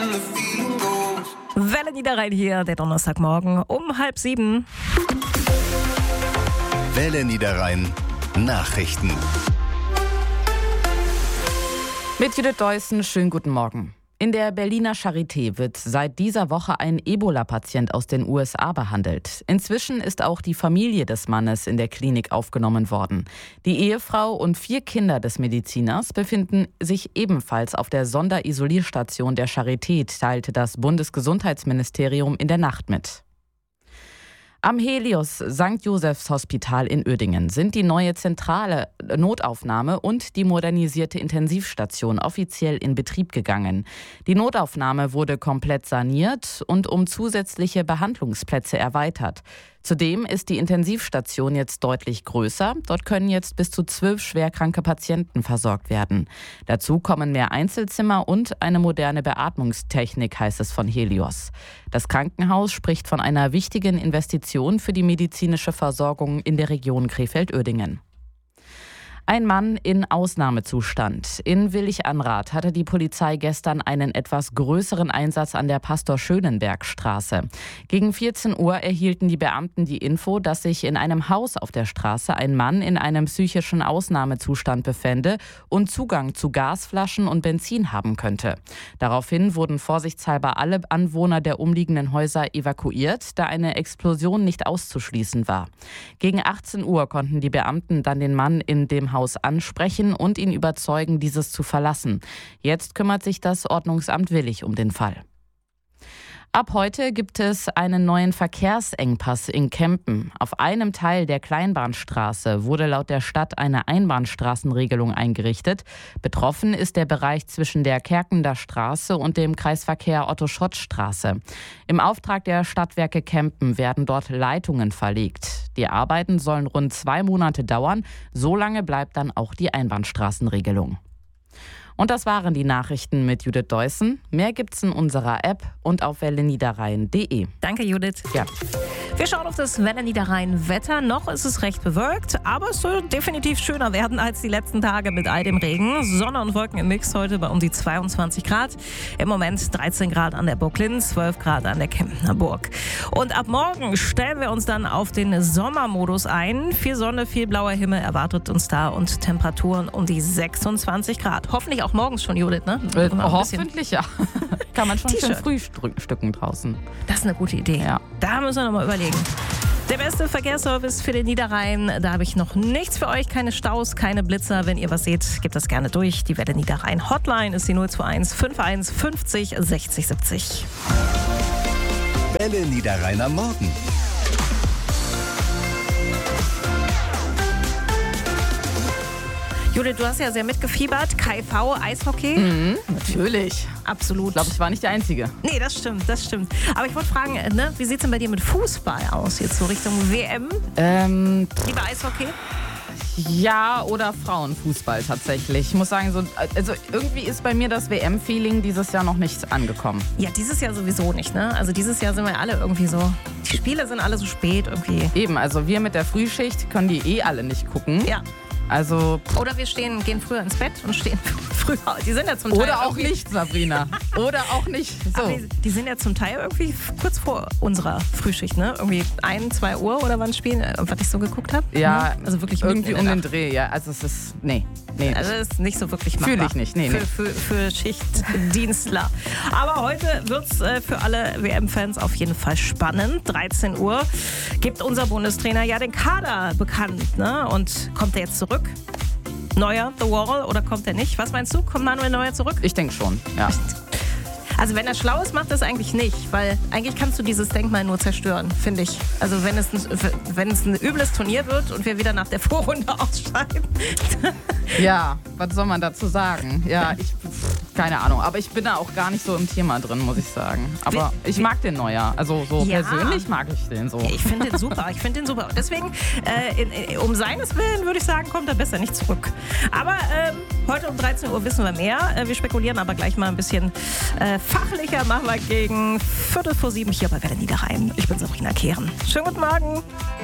Welle Niederrhein hier, der Donnerstagmorgen um 6:30. Welle Niederrhein Nachrichten. Mit Judith Deussen, schönen guten Morgen. In der Berliner Charité wird seit dieser Woche ein Ebola-Patient aus den USA behandelt. Inzwischen ist auch die Familie des Mannes in der Klinik aufgenommen worden. Die Ehefrau und 4 Kinder des Mediziners befinden sich ebenfalls auf der Sonderisolierstation der Charité, teilte das Bundesgesundheitsministerium in der Nacht mit. Am Helios St. Josephs Hospital in Uerdingen sind die neue zentrale Notaufnahme und die modernisierte Intensivstation offiziell in Betrieb gegangen. Die Notaufnahme wurde komplett saniert und um zusätzliche Behandlungsplätze erweitert. Zudem ist die Intensivstation jetzt deutlich größer. Dort können jetzt bis zu 12 schwerkranke Patienten versorgt werden. Dazu kommen mehr Einzelzimmer und eine moderne Beatmungstechnik, heißt es von Helios. Das Krankenhaus spricht von einer wichtigen Investition für die medizinische Versorgung in der Region Krefeld-Uerdingen. Ein Mann in Ausnahmezustand. In Willig-Anrath hatte die Polizei gestern einen etwas größeren Einsatz an der Pastor-Schönenberg-Straße. Gegen 14 Uhr erhielten die Beamten die Info, dass sich in einem Haus auf der Straße ein Mann in einem psychischen Ausnahmezustand befände und Zugang zu Gasflaschen und Benzin haben könnte. Daraufhin wurden vorsichtshalber alle Anwohner der umliegenden Häuser evakuiert, da eine Explosion nicht auszuschließen war. Gegen 18 Uhr konnten die Beamten dann den Mann in dem Haus ansprechen und ihn überzeugen, dieses zu verlassen. Jetzt kümmert sich das Ordnungsamt Willig um den Fall. Ab heute gibt es einen neuen Verkehrsengpass in Kempen. Auf einem Teil der Kleinbahnstraße wurde laut der Stadt eine Einbahnstraßenregelung eingerichtet. Betroffen ist der Bereich zwischen der Kerkender Straße und dem Kreisverkehr Otto-Schott-Straße. Im Auftrag der Stadtwerke Kempen werden dort Leitungen verlegt. Die Arbeiten sollen rund 2 Monate dauern. So lange bleibt dann auch die Einbahnstraßenregelung. Und das waren die Nachrichten mit Judith Deussen. Mehr gibt's in unserer App und auf welleniederrhein.de. Danke, Judith. Ja. Wir schauen auf das Welle Niederrhein Wetter. Noch ist es recht bewölkt, aber es soll definitiv schöner werden als die letzten Tage mit all dem Regen. Sonne und Wolken im Mix heute bei um die 22 Grad. Im Moment 13 Grad an der Burg Linz, 12 Grad an der Kemptner Burg. Und ab morgen stellen wir uns dann auf den Sommermodus ein. Viel Sonne, viel blauer Himmel erwartet uns da und Temperaturen um die 26 Grad. Hoffentlich auch morgens schon, Judith, ne? Hoffentlich, ja. Kann man schon schön frühstücken draußen. Das ist eine gute Idee. Ja. Da müssen wir nochmal überlegen. Der beste Verkehrsservice für den Niederrhein. Da habe ich noch nichts für euch. Keine Staus, keine Blitzer. Wenn ihr was seht, gebt das gerne durch. Die Welle Niederrhein Hotline ist die 021 51 50 60 70. Welle Niederrhein am Morgen. Judith, du hast ja sehr mitgefiebert. KIV, Eishockey. Natürlich. Absolut. Ich glaube, ich war nicht die Einzige. Nee, das stimmt. Aber ich wollte fragen, ne, wie sieht es denn bei dir mit Fußball aus? Jetzt so Richtung WM? Lieber Eishockey? Ja, oder Frauenfußball tatsächlich. Ich muss sagen, also irgendwie ist bei mir das WM-Feeling dieses Jahr noch nicht angekommen. Ja, dieses Jahr sowieso nicht, ne? Also dieses Jahr sind wir alle irgendwie so, die Spiele sind alle so spät irgendwie. Eben, also wir mit der Frühschicht können die alle nicht gucken. Ja. Also oder wir gehen früher ins Bett und stehen früher. Die sind ja zum Teil oder auch nicht, Sabrina. Oder auch nicht. So. Die sind ja zum Teil irgendwie kurz vor unserer Frühschicht, ne? Irgendwie 1, 2 Uhr oder wann spielen, was ich so geguckt habe. Ja, ne? Also wirklich irgendwie um den Dreh, ja. Also es ist, nee. Also es ist nicht so wirklich machbar. Fühle ich nicht, nee. Für Schichtdienstler. Aber heute wird's für alle WM-Fans auf jeden Fall spannend. 13 Uhr gibt unser Bundestrainer ja den Kader bekannt, ne? Und kommt er jetzt zurück? Neuer, The Wall, oder kommt er nicht? Was meinst du? Kommt Manuel Neuer zurück? Ich denke schon, ja. Also wenn er schlau ist, macht das eigentlich nicht, weil eigentlich kannst du dieses Denkmal nur zerstören, finde ich. Also wenn es ein übles Turnier wird und wir wieder nach der Vorrunde ausscheiden. Ja, was soll man dazu sagen? Ja, keine Ahnung, aber ich bin da auch gar nicht so im Thema drin, muss ich sagen. Aber ich mag den Neuer, also so ja. Persönlich mag ich den so. Ich finde den super, Deswegen, um seines Willen würde ich sagen, kommt er besser nicht zurück. Aber heute um 13 Uhr wissen wir mehr. Wir spekulieren aber gleich mal ein bisschen fachlicher. Machen wir gegen 6:45 hier bei Welle Niederrhein. Ich bin Sabrina Kehren. Schönen guten Morgen.